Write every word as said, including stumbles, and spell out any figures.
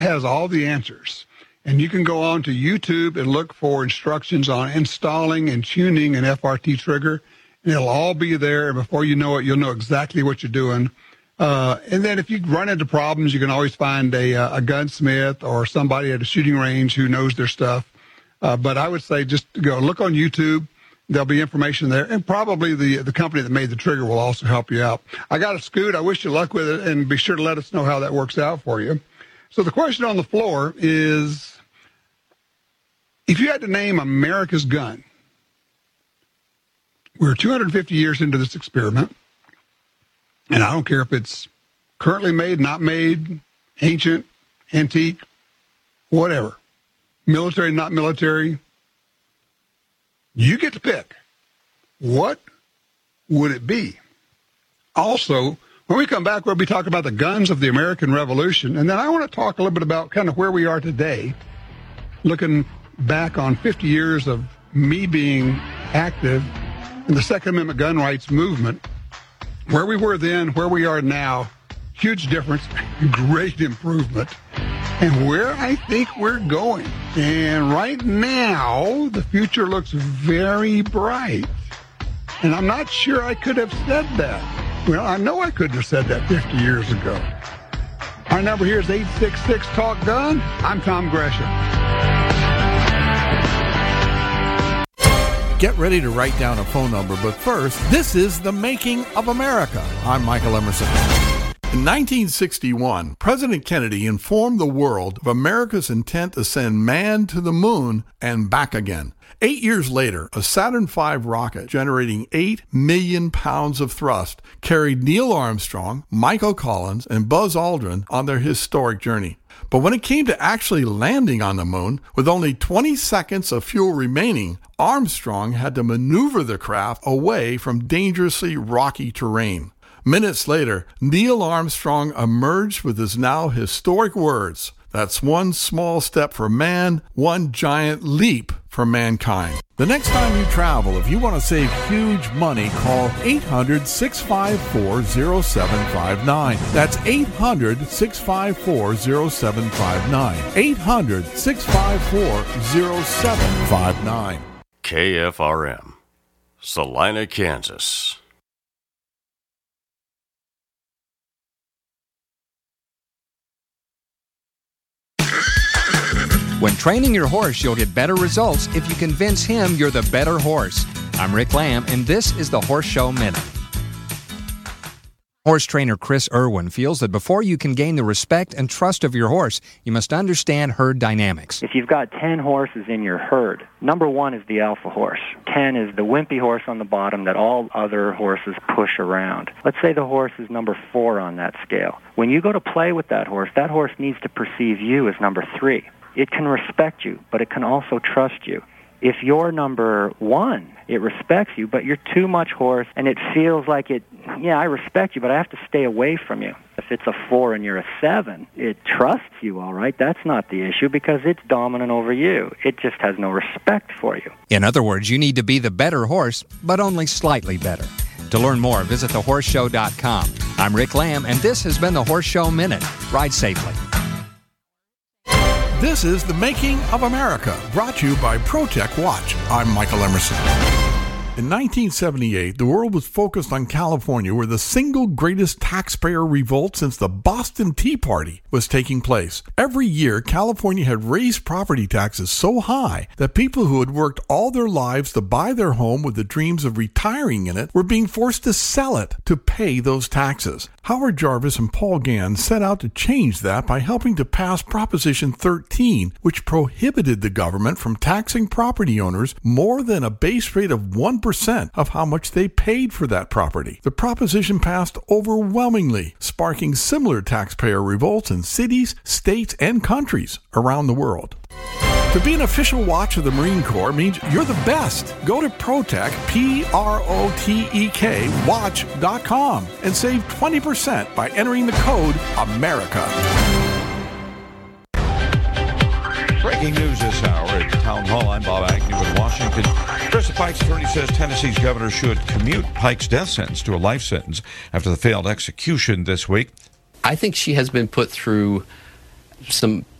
has all the answers. And you can go on to YouTube and look for instructions on installing and tuning an F R T trigger, and it'll all be there. And before you know it, you'll know exactly what you're doing. Uh, and then if you run into problems, you can always find a, a gunsmith or somebody at a shooting range who knows their stuff. Uh, but I would say just go look on YouTube. There'll be information there. And probably the, the company that made the trigger will also help you out. I got a Scoot. I wish you luck with it, and be sure to let us know how that works out for you. So the question on the floor is, if you had to name America's gun, we're two hundred fifty years into this experiment, and I don't care if it's currently made, not made, ancient, antique, whatever, military, not military, you get to pick. What would it be? Also, when we come back, we'll be talking about the guns of the American Revolution, and then I want to talk a little bit about kind of where we are today, looking back on fifty years of me being active in the Second Amendment gun rights movement, where we were then, where we are now, huge difference, great improvement, and where I think we're going. And right now, the future looks very bright, and I'm not sure I could have said that. Well, I know I couldn't have said that fifty years ago. Our number here is eight six six, talk gun. I'm Tom Gresham. Get ready to write down a phone number, but first, this is The Making of America. I'm Michael Emerson. In nineteen sixty-one, President Kennedy informed the world of America's intent to send man to the moon and back again. Eight years later, a Saturn five rocket generating eight million pounds of thrust carried Neil Armstrong, Michael Collins, and Buzz Aldrin on their historic journey. But when it came to actually landing on the moon, with only twenty seconds of fuel remaining, Armstrong had to maneuver the craft away from dangerously rocky terrain. Minutes later, Neil Armstrong emerged with his now historic words, "That's one small step for man, one giant leap for mankind." The next time you travel, if you want to save huge money, call eight hundred, six five four, zero seven five nine. That's eight hundred, six five four, zero seven five nine. eight hundred, six five four, zero seven five nine. K F R M, Salina, Kansas. When training your horse, you'll get better results if you convince him you're the better horse. I'm Rick Lamb, and this is the Horse Show Minute. Horse trainer Chris Irwin feels that before you can gain the respect and trust of your horse, you must understand herd dynamics. If you've got ten horses in your herd, number one is the alpha horse. ten is the wimpy horse on the bottom that all other horses push around. Let's say the horse is number four on that scale. When you go to play with that horse, that horse needs to perceive you as number three. It can respect you, but it can also trust you. If you're number one, it respects you, but you're too much horse, and it feels like it, yeah, I respect you, but I have to stay away from you. If it's a four and you're a seven, it trusts you, all right? That's not the issue because it's dominant over you. It just has no respect for you. In other words, you need to be the better horse, but only slightly better. To learn more, visit the horse show dot com. I'm Rick Lamb, and this has been the Horse Show Minute. Ride safely. This is The Making of America, brought to you by ProTech Watch. I'm Michael Emerson. In nineteen seventy-eight, the world was focused on California, where the single greatest taxpayer revolt since the Boston Tea Party was taking place. Every year, California had raised property taxes so high that people who had worked all their lives to buy their home with the dreams of retiring in it were being forced to sell it to pay those taxes. Howard Jarvis and Paul Gann set out to change that by helping to pass Proposition thirteen, which prohibited the government from taxing property owners more than a base rate of one percent of how much they paid for that property. The proposition passed overwhelmingly, sparking similar taxpayer revolts in cities, states, and countries around the world. To be an official watch of the Marine Corps means you're the best. Go to ProTek, P R O T E K, watch dot com and save twenty percent by entering the code AMERICA. Breaking news this hour at Town Hall. I'm Bob Agnew in Washington. Chris Pike's attorney says Tennessee's governor should commute Pike's death sentence to a life sentence after the failed execution this week. I think she has been put through some